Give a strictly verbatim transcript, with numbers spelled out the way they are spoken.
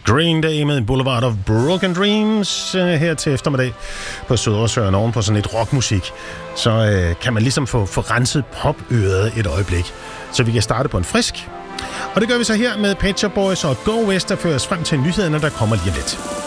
Green Day med Boulevard of Broken Dreams uh, her til eftermiddag på Sødersøen oven på sådan lidt rockmusik. Så uh, kan man ligesom få, få renset popøret et øjeblik, så vi kan starte på en frisk. Og det gør vi så her med Pet Shop Boys og Go West, der fører os frem til nyhederne, der kommer lige lidt.